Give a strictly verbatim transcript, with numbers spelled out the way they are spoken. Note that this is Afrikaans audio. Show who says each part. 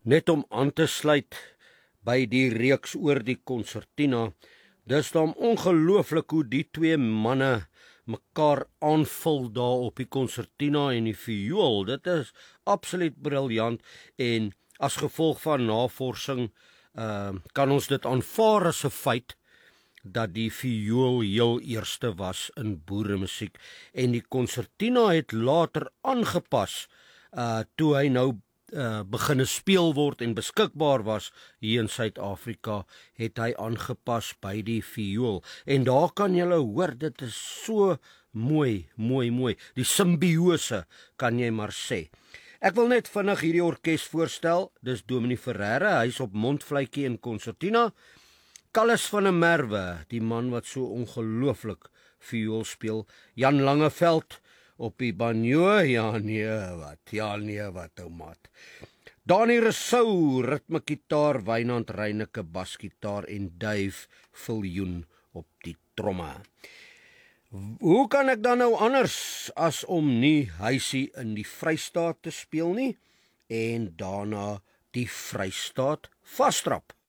Speaker 1: Net om aan te sluit by die reeks oor die konsertina, dis dan ongelooflik hoe die twee manne mekaar aanvul daar op die konsertina en die viool. Dit is absoluut briljant en as gevolg van navorsing uh, kan ons dit aanvaar as 'n feit dat die viool heel eerste was in boeremusiek en die konsertina het later aangepas uh, toe hy nou Uh, beginne speel word en beskikbaar was hier in Suid-Afrika, het hy aangepas by die viool. En daar kan julle hoor, dit is so mooi, mooi, mooi. Die simbiose, kan jy maar sê. Ek wil net vinnig hierdie orkes voorstel. Dis Dominee Ferreira, hy's op mondfluitjie en konsertina. Callis van der Merwe, die man wat so ongelooflik viool speel. Jan Langeveld op die banjo, ja nee wat, ja nee wat ou maat. Dani Rousseau, ritmegitaar, Wynand Reyneke, basgitaar en Dave Viljoen op die tromme. Hoe kan ek dan nou anders as om nie huisie in die Vrystaat te speel nie en daarna die Vrystaat vasstrap?